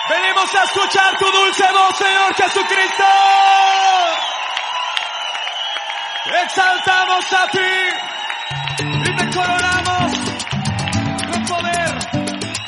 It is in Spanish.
Venimos a escuchar tu dulce voz, Señor Jesucristo. Exaltamos a ti.